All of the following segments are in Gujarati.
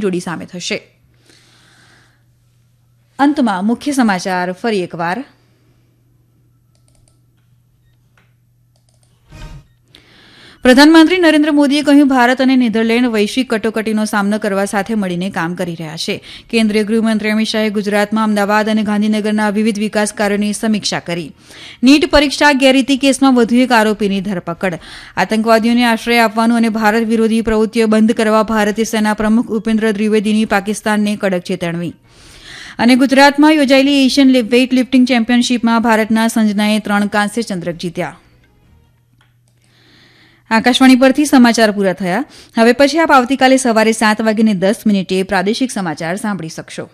જોડી સામે થશે. અંતમાં મુખ્ય સમાચાર ફરી એકવાર. પ્રધાનમંત્રી નરેન્દ્ર મોદીએ કહ્યું, ભારત અને નેધરલેન્ડ વૈશ્વિક કટોકટીનો સામનો કરવા સાથે મળીને કામ કરી રહ્યા છે. કેન્દ્રીય ગૃહમંત્રી અમિત શાહે ગુજરાતમાં અમદાવાદ અને ગાંધીનગરના વિવિધ વિકાસ કાર્યોની સમીક્ષા કરી. નીટ પરીક્ષા ગેરરીતિ કેસમાં વધુ એક આરોપીની ધરપકડ. આતંકવાદીઓને આશ્રય આપવાનું અને ભારત વિરોધી પ્રવૃત્તિઓ બંધ કરવા ભારતીય સેના પ્રમુખ ઉપેન્દ્ર દ્વિવેદીની પાકિસ્તાનને કડક ચેતવણી. અને ગુજરાતમાં યોજાયેલી એશિયન વેઇટ લિફ્ટિંગ ચેમ્પિયનશીપમાં ભારતના સંજનાએ 3 કાંસ્ય ચંદ્રક જીત્યા. આકાશવાણી પરથી સમાચાર પૂરા થયા. હવે પછી આપ આવતીકાલે સવારે 7:10 પ્રાદેશિક સમાચાર સાંભળી શકશો.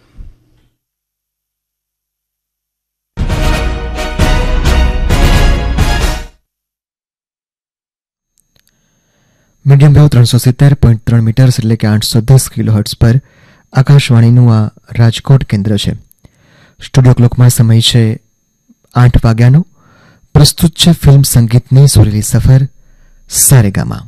મીડિયમ વેવ 370.3 મીટર્સ એટલે કે 810 કિલોહર્ટ્ઝ પર આકાશવાણીનું આ રાજકોટ કેન્દ્ર છે. સ્ટુડિયો ક્લોકમાં સમય છે 8 વાગ્યાનો. પ્રસ્તુત છે ફિલ્મ સંગીતની સુરેલી સફર સારેગામા.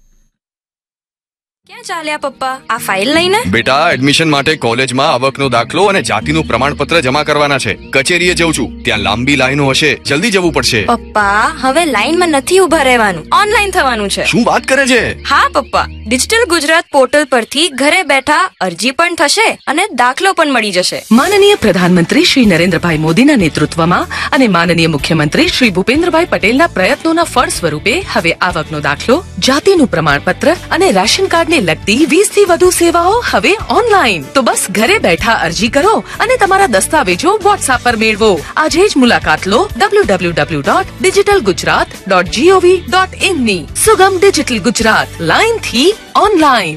ક્યાં ચાલ્યા પપ્પા? આ ફાઇલ લઈને? બેટા, એડમિશન માટે કોલેજમાં આવકનો દાખલો અને જાતિનું પ્રમાણપત્ર જમા કરવાના છે. કચેરીએ જઉં છું, ત્યાં લાંબી લાઈનો હશે, જલ્દી જવું પડશે. પપ્પા, હવે લાઈનમાં નથી ઉભા રહેવાનું, ઓનલાઈન થવાનું છે. શું વાત કરે છે? હા પપ્પા, ડિજિટલ ગુજરાત પોર્ટલ પરથી ઘરે બેઠા અરજી પણ થશે અને દાખલો પણ મળી જશે. માનનીય પ્રધાનમંત્રી શ્રી નરેન્દ્રભાઈ મોદીના નેતૃત્વમાં અને માનનીય મુખ્યમંત્રી શ્રી ભૂપેન્દ્રભાઈ પટેલના પ્રયત્નોના ફળ સ્વરૂપે હવે આવકનો દાખલો, જાતિનું પ્રમાણપત્ર અને રાશન કાર્ડને લગતી 20 થી વધુ સેવાઓ હવે ઓનલાઈન. તો બસ ઘરે બેઠા અરજી કરો અને તમારા દસ્તાવેજો વોટ્સએપ પર મેળવો. આજે જ મુલાકાત લો www.digitalgujarat.gov.in ની. સુગમ ડિજિટલ ગુજરાત, લાઈન થી ઓનલાઈન.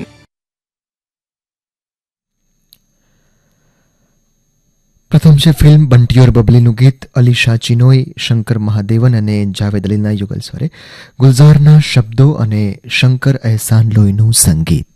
પ્રથમ છે ફિલ્મ બંટીયોર બબલીનું ગીત. અલીશા ચિનોય, શંકર મહાદેવન અને જાવેદ અલીના યુગલ સ્વરે, ગુલઝારના શબ્દો અને શંકર અહેસાન લોહીનું સંગીત.